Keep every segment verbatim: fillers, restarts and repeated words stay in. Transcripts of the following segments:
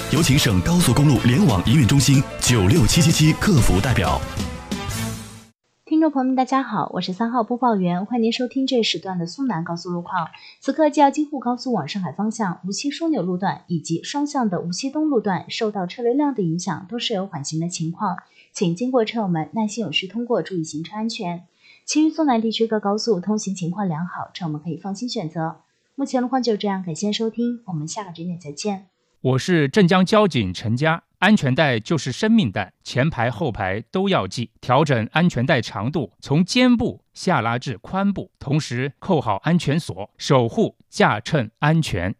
有请省高速公路联网营运中心九六七七七客服代表。 听众朋友们，大家好，我是三号播报员，欢迎您收听这一时段的苏南高速路况。此刻，京京沪高速往上海方向无锡枢纽路段以及双向的无锡东路段受到车流量的影响，都是有缓行的情况，请经过车友们耐心有序通过，注意行车安全。其余苏南地区各高速通行情况良好，车友们可以放心选择。目前路况就这样，感谢收听，我们下个节点再见。 我是镇江交警陈佳。安全带就是生命带，前排后排都要系。调整安全带长度，从肩部下拉至髋部，同时扣好安全锁，守护驾乘安全。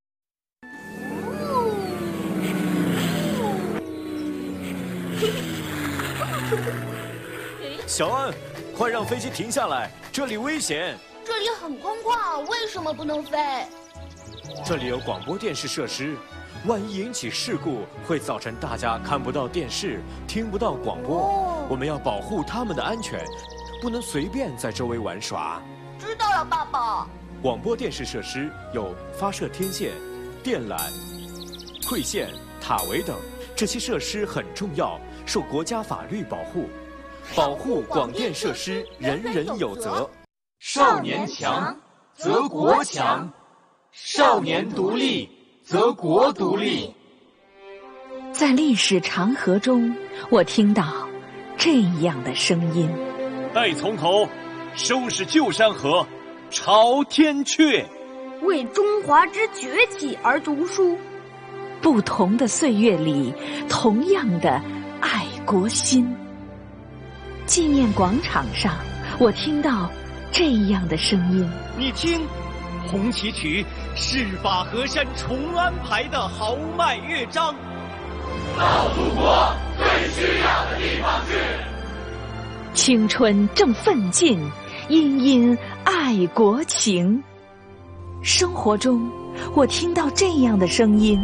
小安，快让飞机停下来，这里危险。 这里很空旷，为什么不能飞？ 这里有广播电视设施。万一引起事故，会造成大家看不到电视，听不到广播。哦、我们要保护他们的安全，不能随便在周围玩耍。 知道了，爸爸。 广播电视设施有发射天线、电缆、馈线、塔围等，这些设施很重要，受国家法律保护。保护广电设施，人人有责。 少年强，则国强；少年独立，则国独立。 在历史长河中，我听到这样的声音： 待从头，收拾旧山河，朝天阙， 为中华之崛起而读书。 不同的岁月里，同样的爱国心。纪念广场上，我听到这样的声音： 你听，红旗曲是把河山重安排的豪迈乐章。 到祖国最需要的地方去。 青春正奋进，殷殷爱国情。生活中，我听到这样的声音：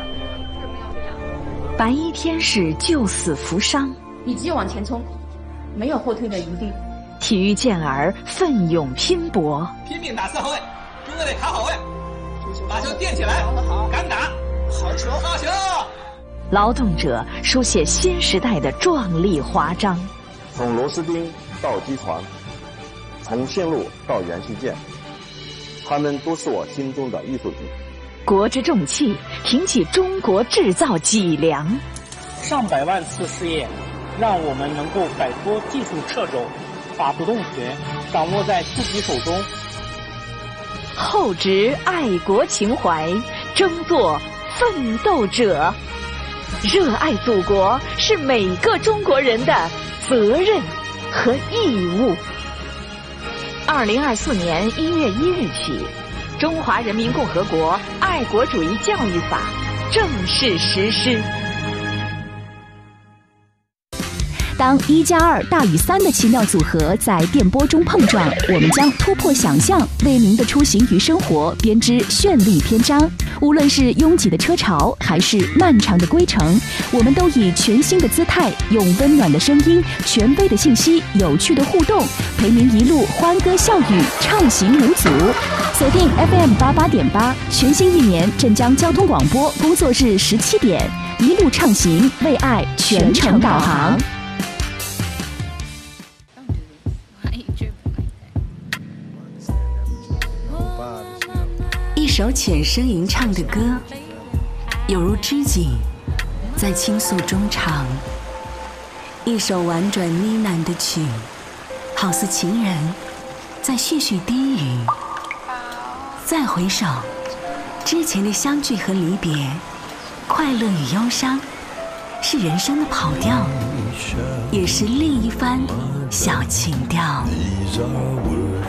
白衣天使救死扶伤， 你继续往前冲，没有后退的余地。 体育健儿奋勇拼搏， 拼命打四号位，中卫得卡好位，把球垫起来，敢打，好球，好球！ 劳动者书写新时代的壮丽华章。 从螺丝钉到机床，从线路到元器件，他们都是我心中的艺术品。 国之重器，挺起中国制造脊梁。 上百万次试验，让我们能够摆脱技术掣肘，把主动权掌握在自己手中。 厚植爱国情怀，争做奋斗者。热爱祖国是每个中国人的责任和义务。二零二四年一月一日起，《中华人民共和国爱国主义教育法》正式实施。 当一加二大于三的奇妙组合在电波中碰撞，我们将突破想象，为您的出行与生活编织绚丽篇章。无论是拥挤的车潮，还是漫长的归程，我们都以全新的姿态，用温暖的声音、权威的信息、有趣的互动，陪您一路欢歌笑语，畅行无阻。锁定 F M 八八点八，全新一年镇江交通广播工作日十七点，一路畅行，为爱全程导航。 一首浅声吟唱的歌，有如织锦，在倾诉中唱；一首婉转呢喃的曲，好似情人在絮絮低语。再回首，之前的相聚和离别，快乐与忧伤，是人生的跑调，也是另一番小情调。